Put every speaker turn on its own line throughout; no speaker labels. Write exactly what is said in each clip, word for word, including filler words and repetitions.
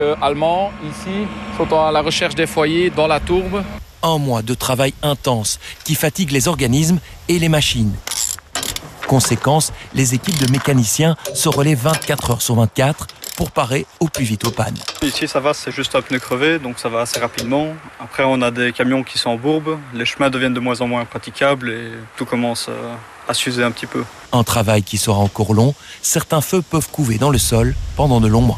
Euh, Allemands, ici, sont à la recherche des foyers dans la tourbe.
Un mois de travail intense qui fatigue les organismes et les machines. Conséquence, les équipes de mécaniciens se relaient vingt-quatre heures sur vingt-quatre pour parer au plus vite aux pannes.
Ici, ça va, c'est juste un pneu crevé, donc ça va assez rapidement. Après, on a des camions qui sont en bourbe, les chemins deviennent de moins en moins praticables et tout commence à s'user un petit peu.
Un travail qui sera encore long, certains feux peuvent couver dans le sol pendant de longs mois.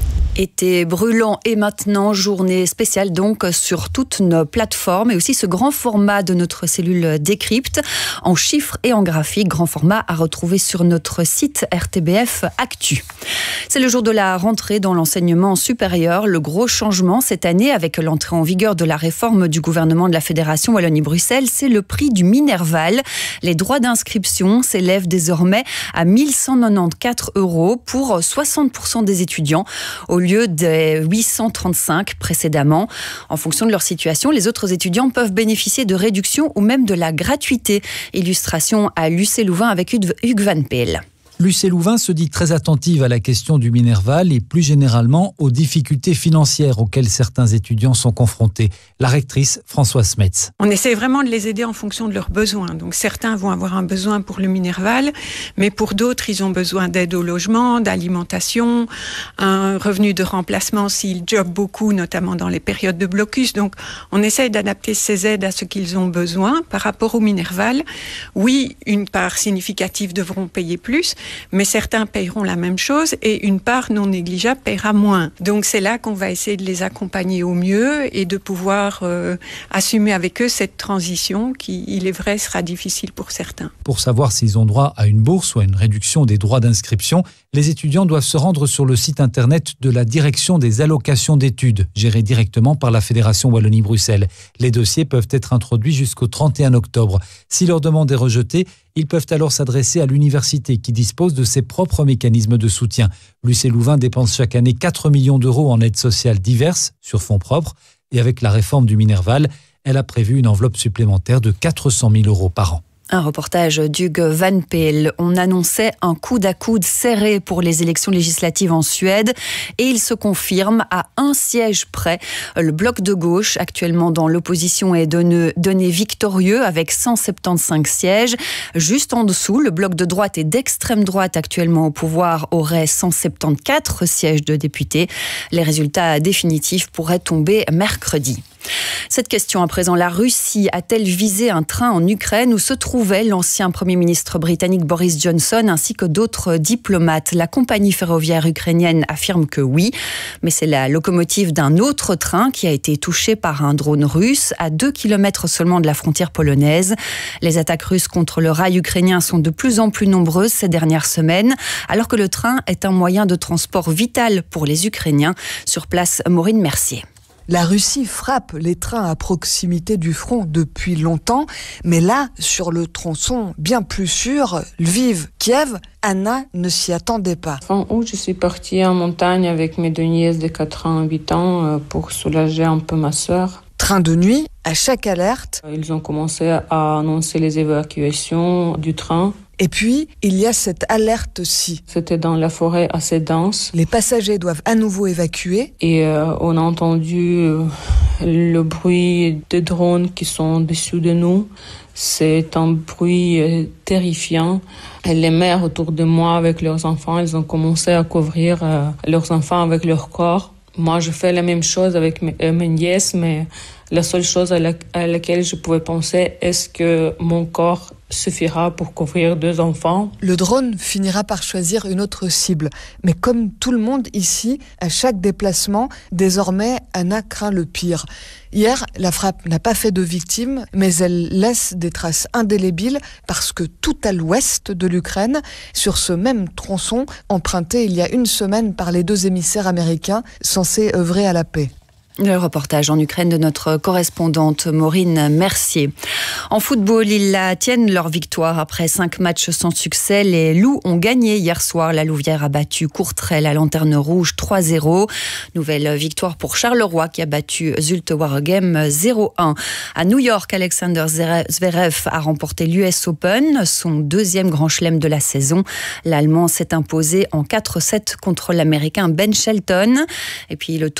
Été brûlant et maintenant journée spéciale donc sur toutes nos plateformes et aussi ce grand format de notre cellule Décrypte en chiffres et en graphique, grand format à retrouver sur notre site R T B F Actu. C'est le jour de la rentrée dans l'enseignement supérieur, le gros changement cette année avec l'entrée en vigueur de la réforme du gouvernement de la Fédération Wallonie-Bruxelles, c'est le prix du Minerval. Les droits d'inscription s'élèvent désormais à mille cent quatre-vingt-quatorze euros pour soixante pour cent des étudiants au lieu des huit cent trente-cinq précédemment. En fonction de leur situation, les autres étudiants peuvent bénéficier de réductions ou même de la gratuité. Illustration à l'U C Louvain avec Hugues Van Peel.
L'U C Louvain se dit très attentive à la question du Minerval et plus généralement aux difficultés financières auxquelles certains étudiants sont confrontés. La rectrice Françoise Smets.
On essaie vraiment de les aider en fonction de leurs besoins. Donc certains vont avoir un besoin pour le Minerval, mais pour d'autres, ils ont besoin d'aide au logement, d'alimentation, un revenu de remplacement s'ils jobent beaucoup, notamment dans les périodes de blocus. Donc on essaie d'adapter ces aides à ce qu'ils ont besoin par rapport au Minerval. Oui, une part significative devront payer plus, mais certains paieront la même chose et une part non négligeable paiera moins. Donc c'est là qu'on va essayer de les accompagner au mieux et de pouvoir euh, assumer avec eux cette transition qui, il est vrai, sera difficile pour certains.
Pour savoir s'ils ont droit à une bourse ou à une réduction des droits d'inscription, les étudiants doivent se rendre sur le site internet de la Direction des allocations d'études, gérée directement par la Fédération Wallonie-Bruxelles. Les dossiers peuvent être introduits jusqu'au trente et un octobre. Si leur demande est rejetée, ils peuvent alors s'adresser à l'université qui dispose de ses propres mécanismes de soutien. L'U C Louvain dépense chaque année quatre millions d'euros en aides sociales diverses sur fonds propres. Et avec la réforme du Minerval, elle a prévu une enveloppe supplémentaire de quatre cent mille euros par an.
Un reportage d'Hugues Van Peel. On annonçait un coude à coude serré pour les élections législatives en Suède et il se confirme à un siège près. Le bloc de gauche, actuellement dans l'opposition, est donné, donné victorieux avec cent soixante-quinze sièges. Juste en dessous, le bloc de droite et d'extrême droite, actuellement au pouvoir, aurait cent soixante-quatorze sièges de députés. Les résultats définitifs pourraient tomber mercredi. Cette question à présent, la Russie a-t-elle visé un train en Ukraine où se trouvait l'ancien Premier ministre britannique Boris Johnson ainsi que d'autres diplomates? La compagnie ferroviaire ukrainienne affirme que oui, mais c'est la locomotive d'un autre train qui a été touchée par un drone russe à deux kilomètres seulement de la frontière polonaise. Les attaques russes contre le rail ukrainien sont de plus en plus nombreuses ces dernières semaines, alors que le train est un moyen de transport vital pour les Ukrainiens. Sur place, Maureen Mercier.
La Russie frappe les trains à proximité du front depuis longtemps, mais là, sur le tronçon bien plus sûr, Lviv-Kiev, Anna ne s'y attendait pas.
Fin août, je suis partie en montagne avec mes deux nièces de quatre ans et huit ans pour soulager un peu ma sœur.
Train de nuit, à chaque alerte.
Ils ont commencé à annoncer les évacuations du train.
Et puis, il y a cette alerte-ci.
C'était dans la forêt assez dense.
Les passagers doivent à nouveau évacuer.
Et euh, on a entendu euh, le bruit des drones qui sont au-dessus de nous. C'est un bruit euh, terrifiant. Et les mères autour de moi avec leurs enfants, elles ont commencé à couvrir euh, leurs enfants avec leur corps. Moi, je fais la même chose avec mes, euh, mes nièces, mais la seule chose à, la, à laquelle je pouvais penser, est-ce que mon corps suffira pour couvrir deux enfants?
Le drone finira par choisir une autre cible. Mais comme tout le monde ici, à chaque déplacement, désormais, Anna craint le pire. Hier, la frappe n'a pas fait de victimes, mais elle laisse des traces indélébiles parce que tout à l'ouest de l'Ukraine, sur ce même tronçon, emprunté il y a une semaine par les deux émissaires américains censés œuvrer à la paix.
Le reportage en Ukraine de notre correspondante Maureen Mercier. En football, ils la tiennent leur victoire après cinq matchs sans succès. Les Loups ont gagné hier soir. La Louvière a battu Courtrai, la Lanterne Rouge, trois zéro. Nouvelle victoire pour Charleroi qui a battu Zulte Waregem zéro un. À New York, Alexander Zverev a remporté l'U S Open, son deuxième grand chelem de la saison. L'Allemand s'est imposé en quatre sept contre l'Américain Ben Shelton. Et puis le